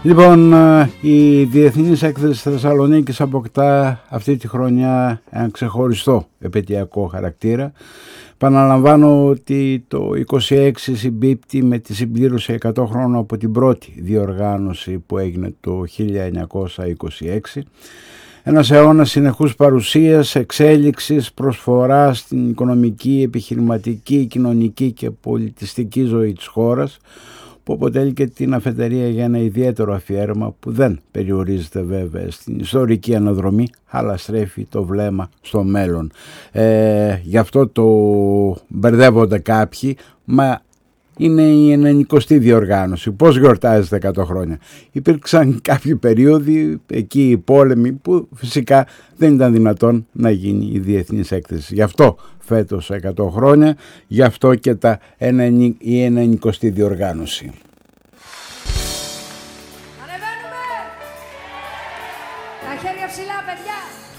Λοιπόν, η Διεθνής Έκθεση Θεσσαλονίκης αποκτά αυτή τη χρονιά ένα ξεχωριστό επαιτειακό χαρακτήρα. Επαναλαμβάνω ότι το 26 συμπίπτει με τη συμπλήρωση 100 χρόνων από την πρώτη διοργάνωση που έγινε το 1926. Ένας αιώνας συνεχούς παρουσίας, εξέλιξης, προσφοράς στην οικονομική, επιχειρηματική, κοινωνική και πολιτιστική ζωή της χώρας, που αποτελεί και την αφετηρία για ένα ιδιαίτερο αφιέρωμα που δεν περιορίζεται βέβαια στην ιστορική αναδρομή, αλλά στρέφει το βλέμμα στο μέλλον. Γι' αυτό το μπερδεύονται κάποιοι, μα είναι η 90η διοργάνωση. Πώς γιορτάζεται 100 χρόνια? Υπήρξαν κάποιοι περίοδοι, εκεί οι πόλεμοι, που φυσικά δεν ήταν δυνατόν να γίνει η Διεθνής Έκθεση. Γι' αυτό φέτος 100 χρόνια, γι' αυτό και η 90η διοργάνωση. Ανεβαίνουμε! Τα χέρια ψηλά, παιδιά!